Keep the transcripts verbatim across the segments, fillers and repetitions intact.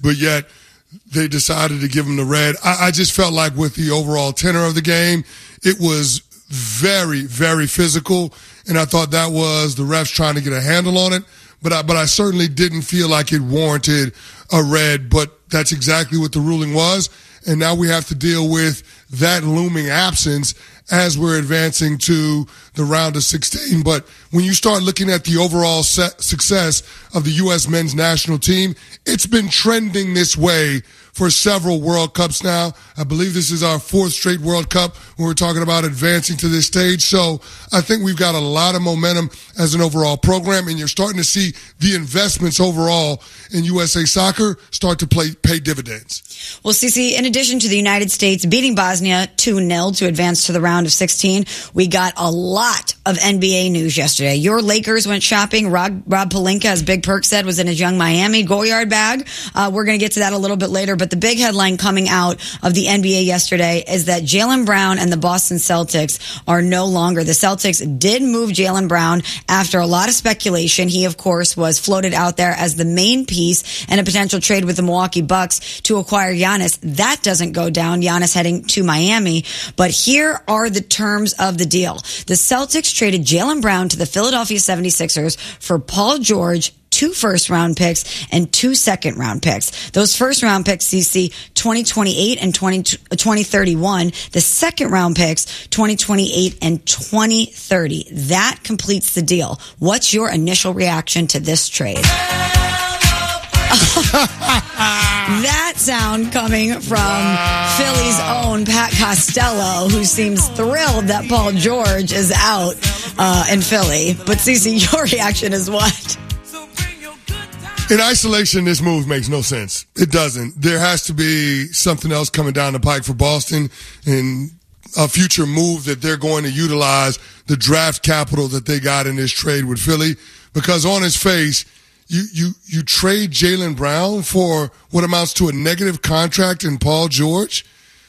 but yet they decided to give him the red. I, I just felt like with the overall tenor of the game, it was very, very physical, and I thought that was the refs trying to get a handle on it. But I, but I certainly didn't feel like it warranted a red, but that's exactly what the ruling was. And now we have to deal with that looming absence as we're advancing to the round of sixteen. But when you start looking at the overall set success of the U S men's national team, it's been trending this way for several World Cups now. I believe this is our fourth straight World Cup when we're talking about advancing to this stage. So I think we've got a lot of momentum as an overall program, and you're starting to see the investments overall in U S A Soccer start to play, pay dividends. Well, Cece, in addition to the United States beating Bosnia two nil to advance to the round of sixteen, we got a lot of N B A news yesterday. Your Lakers went shopping. Rob, Rob Pelinka, as Big Perk said, was in his Young Miami Goyard bag. Uh, we're going to get to that a little bit later, but the big headline coming out of the N B A yesterday is that Jaylen Brown and the Boston Celtics are no longer. The Celtics did move Jaylen Brown after a lot of speculation. He, of course, was floated out there as the main piece in a potential trade with the Milwaukee Bucks to acquire Giannis. That doesn't go down. Giannis heading to Miami. But here are the terms of the deal. The Celtics traded Jaylen Brown to the Philadelphia seventy-sixers for Paul George, two first-round picks, and two second-round picks. Those first-round picks, C C, twenty twenty-eight and twenty thirty-one. The second-round picks, twenty twenty-eight and twenty thirty. That completes the deal. What's your initial reaction to this trade? That sound coming from wow. Philly's own Pat Costello, who seems thrilled that Paul George is out uh, in Philly. But Cece, your reaction is what? In isolation, this move makes no sense. It doesn't. There has to be something else coming down the pike for Boston, and a future move that they're going to utilize the draft capital that they got in this trade with Philly, because on its face, You, you, you trade Jaylen Brown for what amounts to a negative contract in Paul George,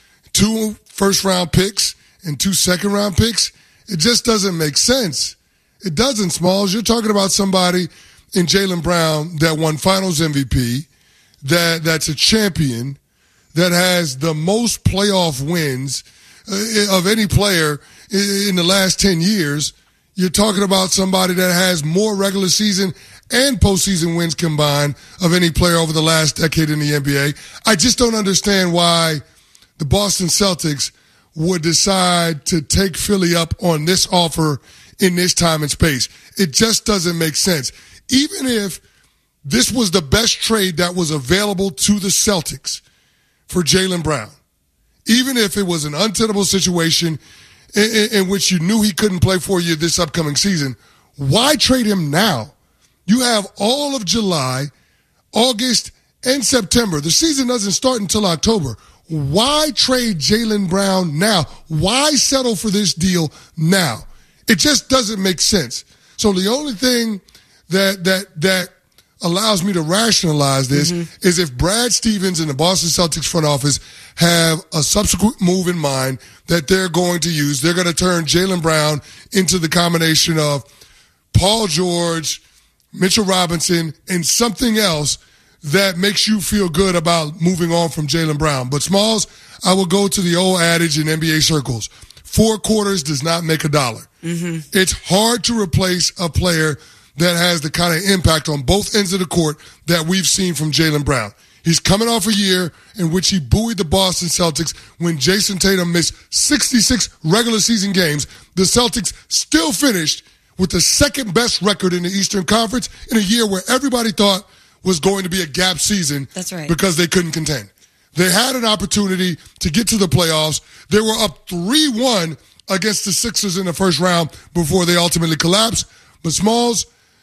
two first round picks and two second round picks. It just doesn't make sense. It doesn't, Smalls. You're talking about somebody in Jaylen Brown that won finals M V P, that, that's a champion, that has the most playoff wins uh, of any player in the last ten years. You're talking about somebody that has more regular season and postseason wins combined of any player over the last decade in the N B A. I just don't understand why the Boston Celtics would decide to take Philly up on this offer in this time and space. It just doesn't make sense. Even if this was the best trade that was available to the Celtics for Jaylen Brown, even if it was an untenable situation in, in, in which you knew he couldn't play for you this upcoming season, why trade him now? You have all of July, August, and September. The season doesn't start until October. Why trade Jaylen Brown now? Why settle for this deal now? It just doesn't make sense. So the only thing that that that allows me to rationalize this mm-hmm. is if Brad Stevens and the Boston Celtics front office have a subsequent move in mind that they're going to use. They're going to turn Jaylen Brown into the combination of Paul George, Mitchell Robinson, and something else that makes you feel good about moving on from Jaylen Brown. But Smalls, I will go to the old adage in N B A circles. Four quarters does not make a dollar. Mm-hmm. It's hard to replace a player that has the kind of impact on both ends of the court that we've seen from Jaylen Brown. He's coming off a year in which he buoyed the Boston Celtics when Jason Tatum missed sixty-six regular season games. The Celtics still finished with the second best record in the Eastern Conference in a year where everybody thought was going to be a gap season. That's right. Because they couldn't contend. They had an opportunity to get to the playoffs. They were up three one against the Sixers in the first round before they ultimately collapsed. But Smalls,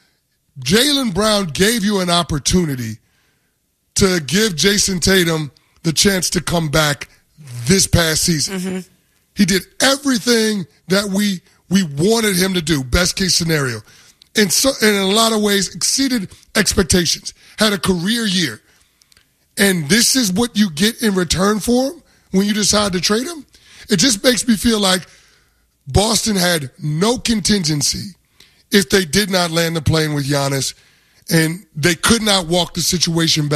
Jaylen Brown gave you an opportunity to give Jason Tatum the chance to come back this past season. Mm-hmm. He did everything that we we wanted him to do, best case scenario. And, so, and in a lot of ways exceeded expectations, had a career year. And this is what you get in return for him when you decide to trade him? It just makes me feel like Boston had no contingency if they did not land the plane with Giannis, and they could not walk the situation back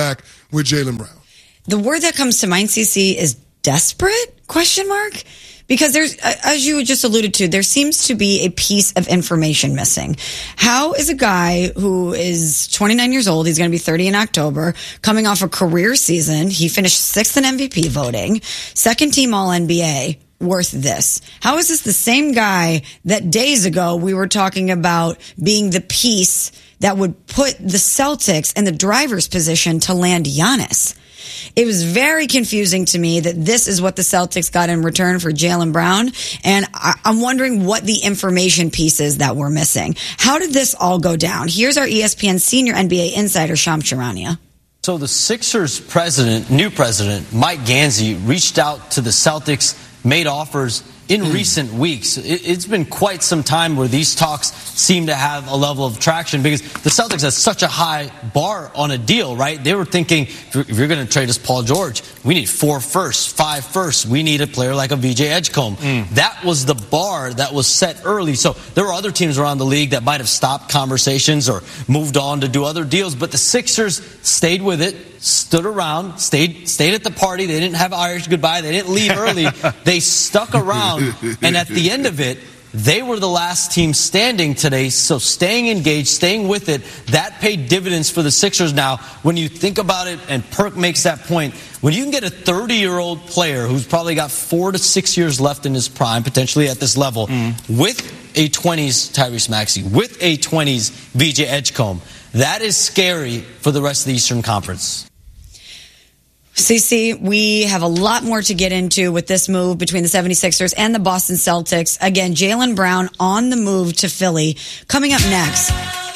with Jaylen Brown. The word that comes to mind, C C, is desperate? Question mark? Because there's, as you just alluded to, there seems to be a piece of information missing. How is a guy who is twenty-nine years old, he's going to be thirty in October, coming off a career season, he finished sixth in M V P voting, second team All N B A, worth this? How is this the same guy that days ago we were talking about being the piece that would put the Celtics in the driver's position to land Giannis? It was very confusing to me that this is what the Celtics got in return for Jaylen Brown, and I- I'm wondering what the information pieces that were missing. How did this all go down? Here's our E S P N senior N B A insider, Shams Charania. So the Sixers president, new president, Mike Gansey, reached out to the Celtics, made offers in mm. recent weeks. It, it's been quite some time where these talks seem to have a level of traction because the Celtics has such a high bar on a deal, right? They were thinking, if you're, you're going to trade us Paul George, we need four firsts, five firsts. We need a player like a V J Edgecombe. Mm. That was the bar that was set early. So there were other teams around the league that might have stopped conversations or moved on to do other deals, but the Sixers stayed with it, stood around, stayed stayed at the party. They didn't have Irish goodbye. They didn't leave early. They stuck around. And at the end of it, they were the last team standing today. So staying engaged, staying with it, that paid dividends for the Sixers. Now, when you think about it, and Perk makes that point, when you can get a thirty-year-old player who's probably got four to six years left in his prime, potentially at this level, mm. with a twenties Tyrese Maxey, with a twenties V J Edgecombe, that is scary for the rest of the Eastern Conference. C C, we have a lot more to get into with this move between the seventy-sixers and the Boston Celtics. Again, Jaylen Brown on the move to Philly. Coming up next.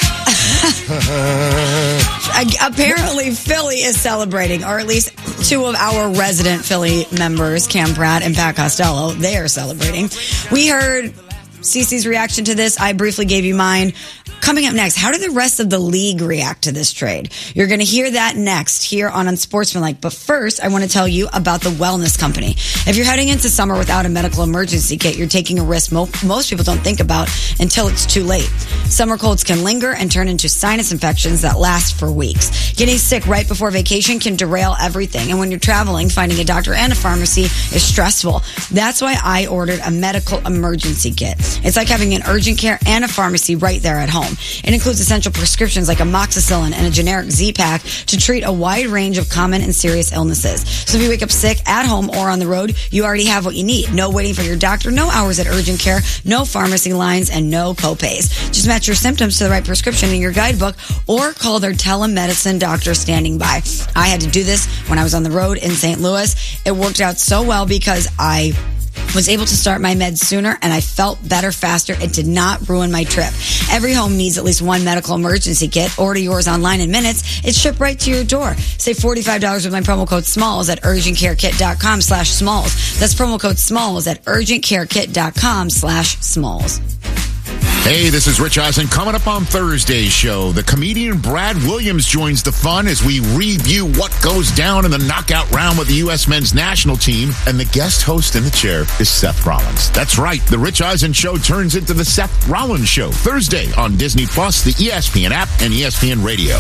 Apparently, Philly is celebrating, or at least two of our resident Philly members, Cam Pratt and Pat Costello, they are celebrating. We heard Cece's reaction to this. I briefly gave you mine. Coming up next, how did the rest of the league react to this trade? You're going to hear that next here on Unsportsmanlike. But first, I want to tell you about the Wellness Company. If you're heading into summer without a medical emergency kit, you're taking a risk mo- most people don't think about until it's too late. Summer colds can linger and turn into sinus infections that last for weeks. Getting sick right before vacation can derail everything. And when you're traveling, finding a doctor and a pharmacy is stressful. That's why I ordered a medical emergency kit. It's like having an urgent care and a pharmacy right there at home. It includes essential prescriptions like amoxicillin and a generic Z-Pack to treat a wide range of common and serious illnesses. So if you wake up sick at home or on the road, you already have what you need. No waiting for your doctor, no hours at urgent care, no pharmacy lines, and no copays. Just match your symptoms to the right prescription in your guidebook or call their telemedicine doctor standing by. I had to do this when I was on the road in Saint Louis. It worked out so well because I was able to start my meds sooner and I felt better faster. It did not ruin my trip. Every home needs at least one medical emergency kit. Order yours online in minutes. It's shipped right to your door. Save forty-five dollars with my promo code SMALLS at urgentcarekit.com slash SMALLS. That's promo code SMALLS at urgentcarekit.com slash SMALLS. Hey, this is Rich Eisen. Coming up on Thursday's show, the comedian Brad Williams joins the fun as we review what goes down in the knockout round with the U S men's national team. And the guest host in the chair is Seth Rollins. That's right. The Rich Eisen Show turns into the Seth Rollins Show Thursday on Disney Plus, the E S P N app, and E S P N Radio.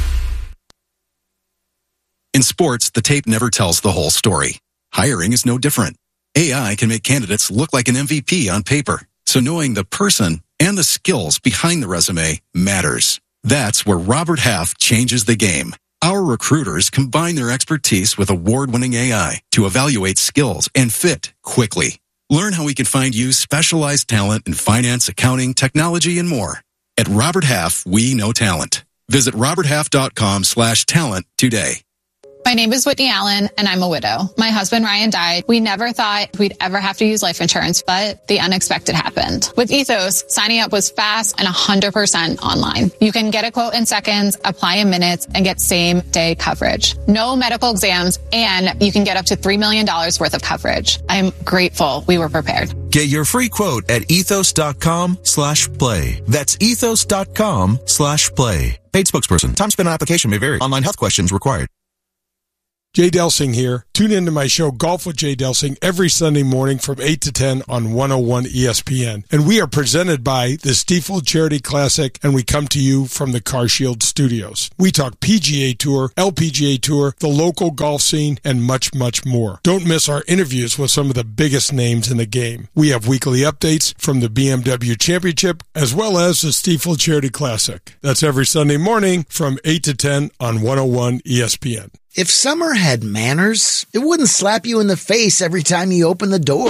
In sports, the tape never tells the whole story. Hiring is no different. A I can make candidates look like an M V P on paper. So knowing the person and the skills behind the resume matters. That's where Robert Half changes the game. Our recruiters combine their expertise with award-winning A I to evaluate skills and fit quickly. Learn how we can find you specialized talent in finance, accounting, technology, and more. At Robert Half, we know talent. Visit roberthalf.com slash talent today. My name is Whitney Allen, and I'm a widow. My husband, Ryan, died. We never thought we'd ever have to use life insurance, but the unexpected happened. With Ethos, signing up was fast and one hundred percent online. You can get a quote in seconds, apply in minutes, and get same-day coverage. No medical exams, and you can get up to three million dollars worth of coverage. I'm grateful we were prepared. Get your free quote at ethos.com slash play. That's ethos.com slash play. Paid spokesperson. Time spent on application may vary. Online health questions required. Jay Delsing here. Tune into my show Golf with Jay Delsing every Sunday morning from eight to ten on one oh one E S P N. And we are presented by the Stiefel Charity Classic, and we come to you from the CarShield Studios. We talk P G A Tour, L P G A Tour, the local golf scene, and much, much more. Don't miss our interviews with some of the biggest names in the game. We have weekly updates from the B M W Championship as well as the Stiefel Charity Classic. That's every Sunday morning from eight to ten on one oh one E S P N. If summer had manners, it wouldn't slap you in the face every time you open the door.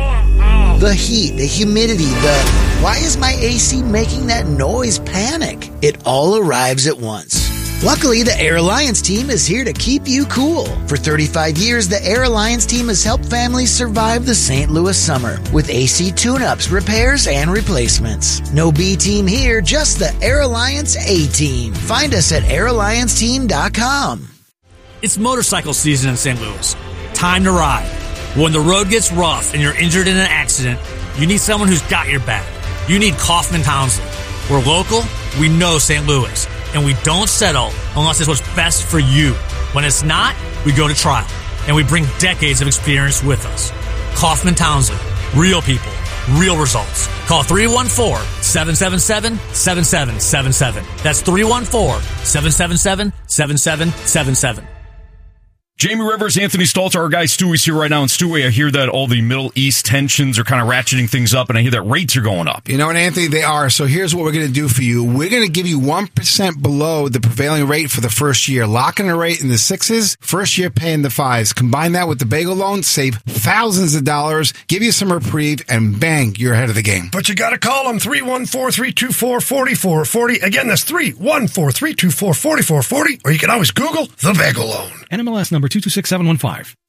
The heat, the humidity, the why is my A C making that noise panic? It all arrives at once. Luckily, the Air Alliance team is here to keep you cool. For thirty-five years, the Air Alliance team has helped families survive the Saint Louis summer with A C tune-ups, repairs, and replacements. No B team here, just the Air Alliance A team. Find us at air alliance team dot com. It's motorcycle season in Saint Louis. Time to ride. When the road gets rough and you're injured in an accident, you need someone who's got your back. You need Kaufman Townsley. We're local, we know Saint Louis, and we don't settle unless it's what's best for you. When it's not, we go to trial, and we bring decades of experience with us. Kaufman Townsley. Real people. Real results. Call three one four, seven seven seven, seven seven seven seven. That's three one four, seven seven seven, seven seven seven seven. Jamie Rivers, Anthony Stalter, our guy Stewie's here right now. And Stewie, I hear that all the Middle East tensions are kind of ratcheting things up, and I hear that rates are going up. You know what, Anthony? They are. So here's what we're going to do for you. We're going to give you one percent below the prevailing rate for the first year. Locking the rate in the sixes, first year paying the fives. Combine that with the bagel loan, save thousands of dollars, give you some reprieve, and bang, you're ahead of the game. But you got to call them three one four, three two four, four four four zero. Again, that's three one four, three two four, four four four zero, or you can always Google the bagel loan. N M L S number two two six seven one five.